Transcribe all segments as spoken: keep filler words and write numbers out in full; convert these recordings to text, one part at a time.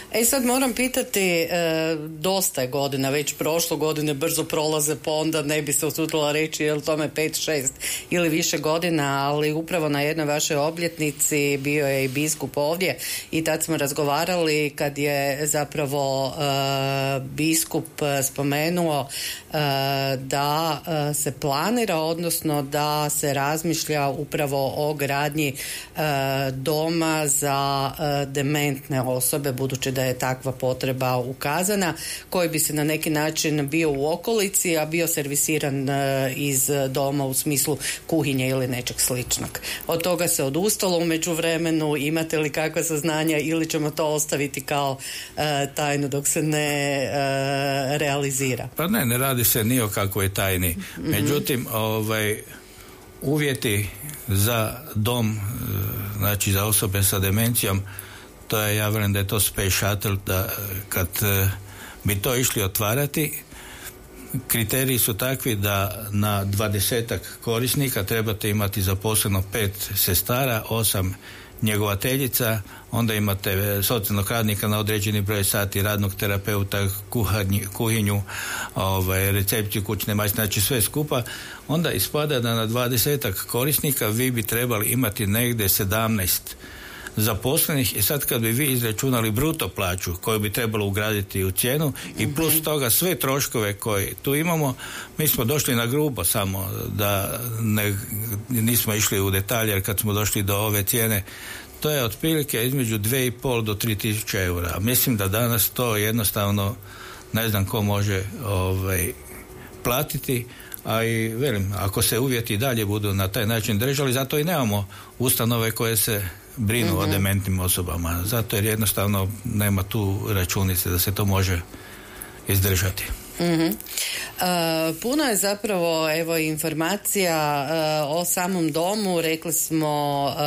E sad moram pitati, e, dosta je godina već prošlo, godine brzo prolaze, pa onda ne bi se usudila reći je li tome pet, šest ili više godina, ali upravo na jednoj vašoj obljetnici bio je i biskup ovdje i tad smo razgovarali kad je zapravo e, biskup spomenuo e, da e, se planira, odnosno da se razmišlja upravo o gradnji e, doma za e, dementne osobe, budući da je takva potreba ukazana, koji bi se na neki način bio u okolici, a bio servisiran e, iz doma u smislu kuhinje ili nečeg sličnog. Od toga se odustalo u međuvremenu, imate li kakva saznanja ili ćemo to ostaviti kao e, tajnu dok se ne e, realizira? Pa ne, ne radi se ni o kakvoj tajni. Mm-hmm. Međutim, ovaj, uvjeti za dom, znači za osobe sa demencijom, to je, ja vjerujem da je to Space Shuttle, da kad bi to išli otvarati, kriteriji su takvi da na dvadesetak korisnika trebate imati zaposleno pet sestara, osam njegovateljica, onda imate socijalnog radnika na određeni broj sati, radnog terapeuta, kuhanji, kuhinju, ovaj, recepciju, kućne majstore, znači sve skupa. Onda ispada da na dvadesetak korisnika vi bi trebali imati negdje sedamnaest zaposlenih i sad kad bi vi izračunali bruto plaću koju bi trebalo ugraditi u cijenu i plus toga sve troškove koje tu imamo, mi smo došli na grubo, samo da ne, nismo išli u detalje, jer kad smo došli do ove cijene, to je otprilike između dvije i pol do tri tisuće eura. Mislim da danas to jednostavno ne znam ko može ovaj, platiti, a i velim, ako se uvjeti dalje budu na taj način držali, zato i nemamo ustanove koje se brinu mm-hmm. o dementnim osobama, zato jer jednostavno nema tu računice da se to može izdržati. Mm-hmm. Uh, puno je zapravo evo informacija uh, o samom domu. Rekli smo uh,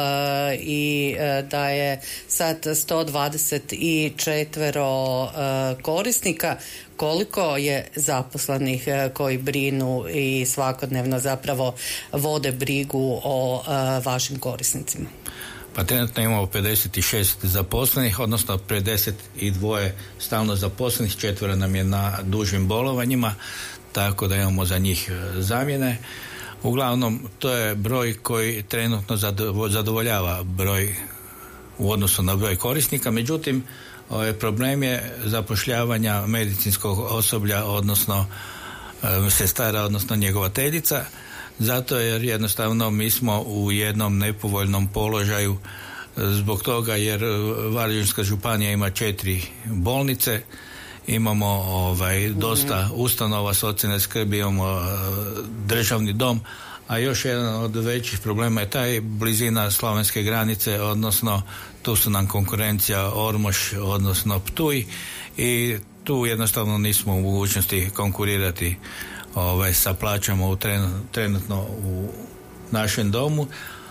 i uh, da je sad sto dvadeset četiri uh, korisnika. Koliko je zaposlenih uh, koji brinu i svakodnevno zapravo vode brigu o uh, vašim korisnicima? Pa trenutno imamo pedeset šest zaposlenih, odnosno pedeset dva stalno zaposlenih, četvero nam je na dužim bolovanjima, tako da imamo za njih zamjene. Uglavnom, to je broj koji trenutno zadovoljava broj u odnosu na broj korisnika, međutim, ovaj problem je zapošljavanja medicinskog osoblja, odnosno sestara, odnosno njegovateljica, zato jer jednostavno mi smo u jednom nepovoljnom položaju zbog toga jer Varaždinska županija ima četiri bolnice, imamo ovaj, dosta mm-hmm. ustanova socijalne skrbi, imamo državni dom, a još jedan od većih problema je taj blizina slovenske granice, odnosno tu su nam konkurencija Ormoš, odnosno Ptuj, i tu jednostavno nismo u mogućnosti konkurirati ovaj, sa plaćama u trenutno u našem domu,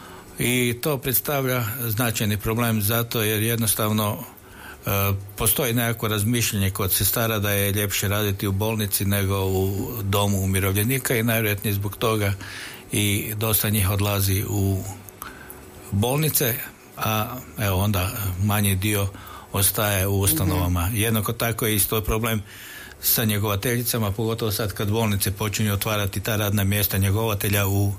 i to predstavlja značajni problem zato jer jednostavno e, postoji nekako razmišljanje kod sestara da je ljepše raditi u bolnici nego u domu umirovljenika, i najvjerojatnije zbog toga i dosta njih odlazi u bolnice, a evo onda manji dio ostaje u ustanovama. Mm-hmm. Jednako tako je isto problem sa njegovateljicama, pogotovo sad kad bolnice počinju otvarati ta radna mjesta njegovatelja u,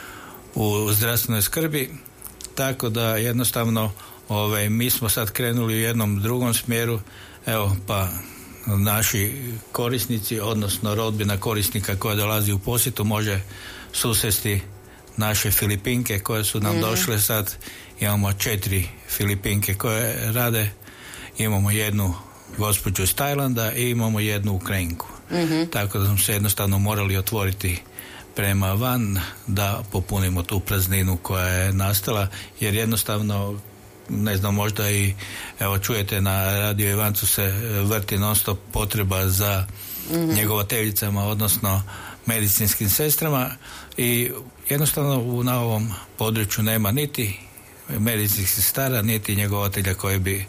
u zdravstvenoj skrbi, tako da jednostavno ove, mi smo sad krenuli u jednom drugom smjeru, evo pa naši korisnici, odnosno rodbina korisnika koja dolazi u posjetu može susresti naše Filipinke koje su nam mm. došle sad, imamo četiri Filipinke koje rade, imamo jednu gospođu iz Tajlanda i imamo jednu Ukrajinku. Mm-hmm. Tako da smo se jednostavno morali otvoriti prema van da popunimo tu prazninu koja je nastala, jer jednostavno, ne znam, možda i evo čujete na Radio Ivancu se vrti non stop potreba za mm-hmm. njegovateljicama, odnosno medicinskim sestrama, i jednostavno na ovom području nema niti medicinskih sestara, niti njegovatelja koji bi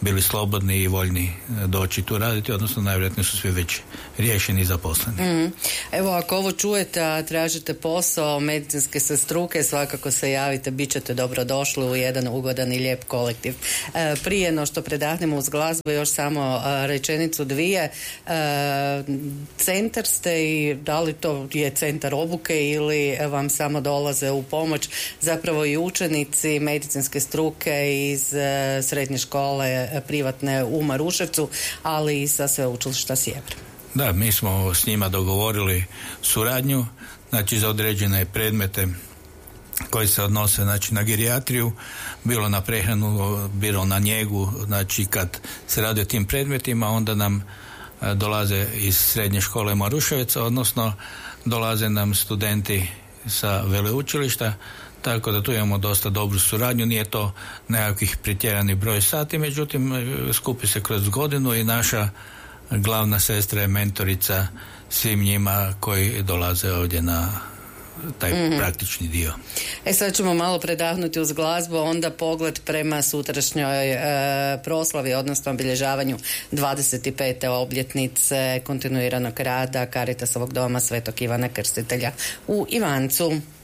bili slobodni i voljni doći tu raditi, odnosno najvjerojatnije su svi već riješeni i zaposleni. Mm. Evo, ako ovo čujete, a tražite posao medicinske sa struke, svakako se javite, bit ćete dobrodošli u jedan ugodan i lijep kolektiv. E, prije no što predahnemo uz glazbu, još samo a, rečenicu dvije. E, centar ste i da li to je centar obuke ili vam samo dolaze u pomoć zapravo i učenici medicinske struke iz e, srednje škole e, privatne u Maruševcu, ali i sa sveučilišta Sjever. Da, mi smo s njima dogovorili suradnju, znači za određene predmete koji se odnose znači na gerijatriju, bilo na prehranu, bilo na njegu, znači kad se radi o tim predmetima onda nam a, dolaze iz srednje škole Maruševac, odnosno dolaze nam studenti sa veleučilišta, tako da tu imamo dosta dobru suradnju, nije to nekakvih pretjeranih broj sati, međutim skupi se kroz godinu i naša glavna sestra je mentorica svim njima koji dolaze ovdje na taj mm-hmm. praktični dio. E sad ćemo malo predahnuti uz glazbu, onda pogled prema sutrašnjoj e, proslavi, odnosno obilježavanju dvadeset pete obljetnice kontinuiranog rada Caritasovog doma Svetog Ivana Krstitelja u Ivancu.